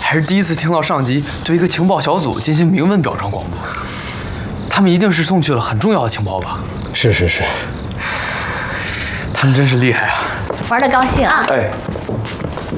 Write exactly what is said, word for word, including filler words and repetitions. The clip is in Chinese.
还是第一次听到上级对一个情报小组进行明文表彰广播。他们一定是送去了很重要的情报吧？ 是是是， 他们真是厉害啊！ 玩的高兴啊！ 哎，